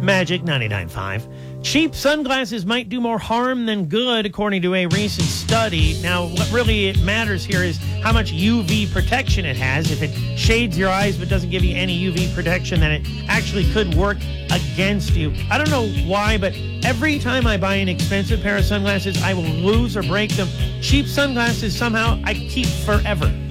Magic 99.5. Cheap sunglasses might do more harm than good, according to a recent study. Now, what really matters here is how much UV protection it has. If it shades your eyes but doesn't give you any UV protection, then it actually could work against you. I don't know why, but every time I buy an expensive pair of sunglasses, I will lose or break them. Cheap sunglasses, somehow, I keep forever.